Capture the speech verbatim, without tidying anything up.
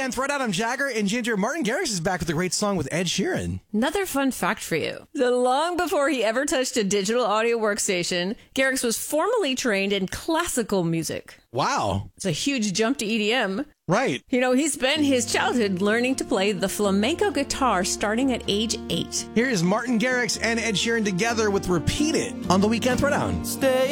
Weekend Throwdown. I'm Jagger, and Ginger. Martin Garrix is back with a great song with Ed Sheeran. Another fun fact for you. So long before he ever touched a digital audio workstation, Garrix was formally trained in classical music. Wow. It's a huge jump to E D M. Right. You know, he spent his childhood learning to play the flamenco guitar starting at age eight. Here is Martin Garrix and Ed Sheeran together with Repeat It on the Weekend Throwdown. Stay